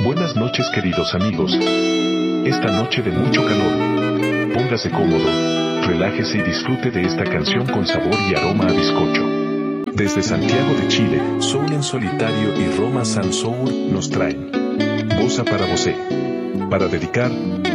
Buenas noches queridos amigos. Esta noche de mucho calor. Póngase cómodo, relájese y disfrute de esta canción con sabor y aroma a bizcocho. Desde Santiago de Chile, Soul en Solitario y Roma San Soul nos traen Bossa para Vosé. Para dedicar,